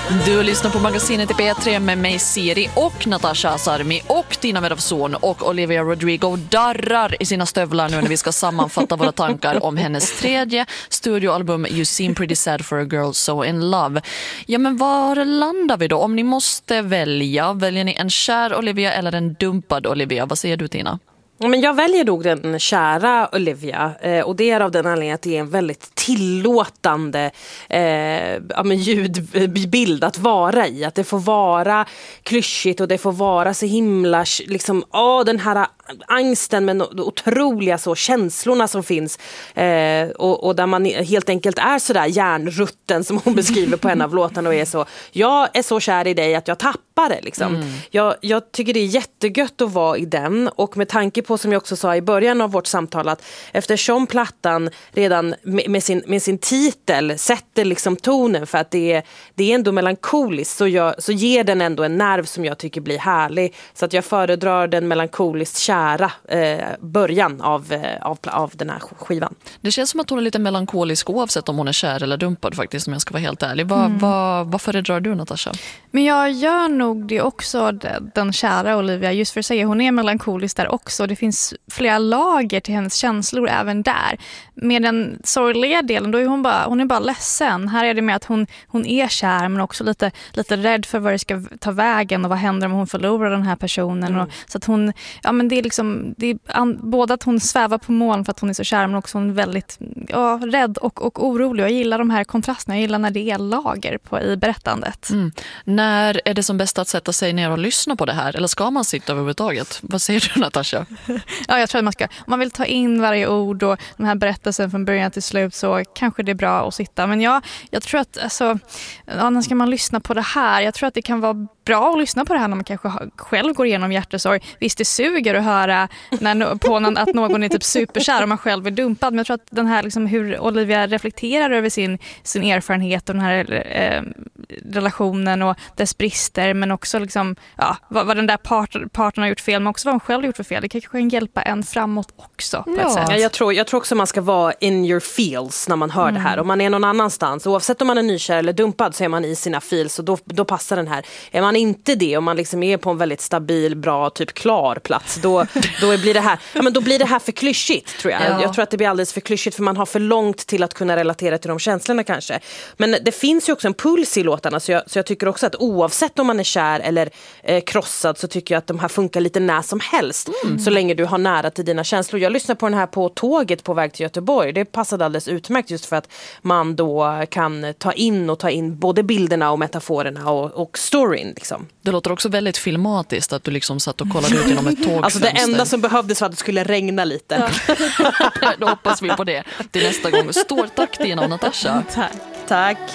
Du lyssnar på magasinet i P3 med mig Siri och Natasha Asarmi och Tina Medavson och Olivia Rodrigo darrar i sina stövlar nu när vi ska sammanfatta våra tankar om hennes tredje studioalbum You Seem Pretty Sad for a Girl So In Love. Ja, men var landar vi då? Om ni måste välja, väljer ni en kär Olivia eller en dumpad Olivia? Vad säger du, Tina? Men jag väljer nog den kära Olivia och det är av den anledningen att det är en väldigt tillåtande ljudbild att vara i. Att det får vara klyschigt och det får vara så himla liksom, den här angsten med de otroliga så känslorna som finns och där man helt enkelt är så där hjärnrutten som hon beskriver på en av låtarna och är så, jag är så kär i dig att jag tappar det liksom. Jag tycker det är jättegött att vara i den, och med tanke på, som jag också sa i början av vårt samtal, att eftersom plattan redan med sin titel sätter liksom tonen för att det är ändå melankoliskt, så ger den ändå en nerv som jag tycker blir härlig, så att jag föredrar den melankoliskt kära början av den här skivan. Det känns som att hon är lite melankolisk oavsett om hon är kär eller dumpad faktiskt, om jag ska vara helt ärlig. Vad föredrar du, Natasha? Men jag gör nog det också, den kära Olivia, just för att säga hon är melankolisk där också. Det finns flera lager till hennes känslor även där. Med den sorgliga delen, då är hon är bara ledsen. Här är det med att hon är kär, men också lite rädd för vad det ska ta vägen och vad händer om hon förlorar den här personen. Och, så att hon, men det är liksom, både att hon svävar på moln för att hon är så kär, men också hon är väldigt rädd och orolig. Jag gillar de här kontrasterna, jag gillar när det är lager i berättandet. När är det som bäst att sätta sig ner och lyssna på det här? Eller ska man sitta överhuvudtaget? Vad säger du, Natasha? Ja, jag tror att om man vill ta in varje ord och den här berättelsen från början till slut, så kanske det är bra att sitta. Men jag tror att när ska man lyssna på det här? Jag tror att det kan vara bra att lyssna på det här när man kanske själv går igenom hjärtesorg. Visst, det suger att höra att någon är typ superkär och man själv är dumpad. Men jag tror att den här liksom, hur Olivia reflekterar över sin erfarenhet och den här relationen och dess brister, men också liksom, vad den där parten har gjort fel, men också vad hon själv har gjort för fel. Det kanske kan hjälpa en framåt också på ett sätt. Ja, jag tror också man ska vara in your feels när man hör det här. Om man är någon annanstans, oavsett om man är nykär eller dumpad, så är man i sina feels, och då passar den här. Är man inte det, om man liksom är på en väldigt stabil, bra, typ klar plats, då blir det här, då blir det här för klyschigt, tror jag. Ja. Jag tror att det blir alldeles för klyschigt, för man har för långt till att kunna relatera till de känslorna kanske. Men det finns ju också en puls i låtarna, så jag tycker också att oavsett om man är kär eller krossad, så tycker jag att de här funkar lite när som helst, så länge du har nära till dina känslor. Jag lyssnade på den här på tåget på väg till Göteborg. Det passade alldeles utmärkt, just för att man då kan ta in både bilderna och metaforerna och storyn liksom. Det låter också väldigt filmatiskt att du liksom satt och kollade ut genom ett tågfönster. Alltså det enda som behövdes var att det skulle regna lite. Då hoppas vi på det till nästa gång. Stort tack, Tina och Natasha. Tack.